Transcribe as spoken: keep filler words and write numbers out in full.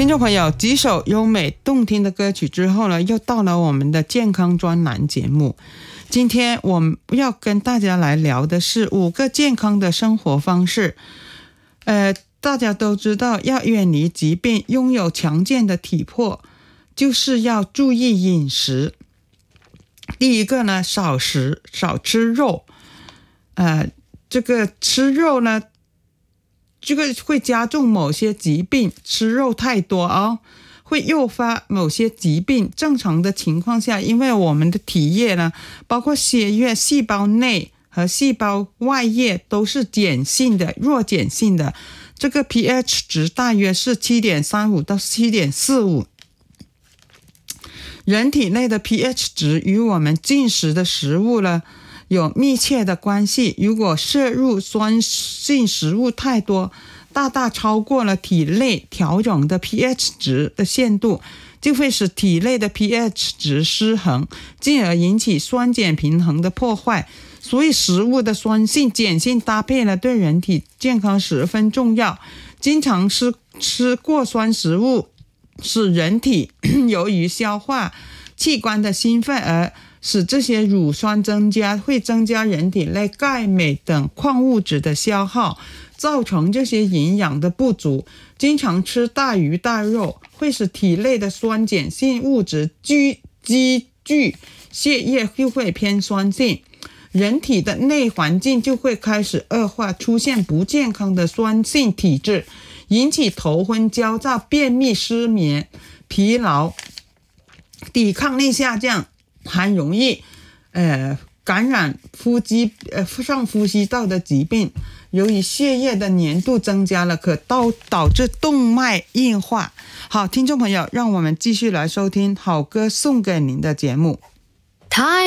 听众朋友，几首优美动听的歌曲之后呢，又到了我们的健康专栏节目。今天我们要跟大家来聊的是五个健康的生活方式。呃，大家都知道，要远离疾病，拥有强健的体魄，就是要注意饮食。第一个呢，少食少吃肉。呃，这个吃肉呢，这个会加重某些疾病，吃肉太多啊、哦，会诱发某些疾病。正常的情况下，因为我们的体液呢，包括血液、细胞内和细胞外液都是碱性的、弱碱性的，这个 pH 值大约是 七点三五 到 七点四五。人体内的 pH 值与我们进食的食物呢有密切的关系。如果摄入酸性食物太多，大大超过了体内调整的 pH 值的限度，就会使体内的 pH 值失衡，进而引起酸碱平衡的破坏。所以食物的酸性碱性搭配呢，对人体健康十分重要。经常吃吃过酸食物，使人体由于消化器官的兴奋而使这些乳酸增加，会增加人体内钙、镁等矿物质的消耗，造成这些营养的不足。经常吃大鱼大肉，会使体内的酸碱性物质积积聚，血液就会偏酸性，人体的内环境就会开始恶化，出现不健康的酸性体质，引起头昏、焦躁、便秘、失眠、疲劳，抵抗力下降，还容易呃感染呼吸呃上呼吸道的疾病。由于血液的粘度增加了，可导导致动脉硬化。好，听众朋友，让我们继续来收听好歌送给您的节目。